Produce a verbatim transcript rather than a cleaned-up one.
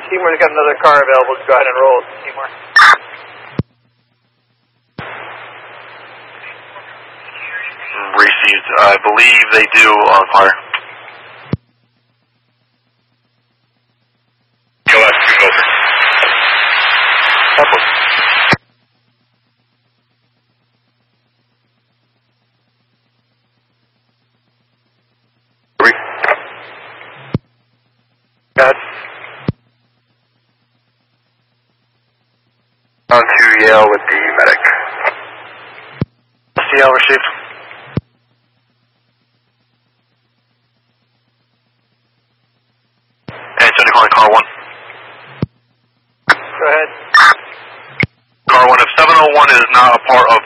Seymour's got another car available. Go ahead and roll, Seymour. Received. I believe they do on fire. Go left, over. Upward. Three. Got. On to Yale with the medic. C L received. Anthony calling car one. Go ahead. Car one, if seven oh one is not a part of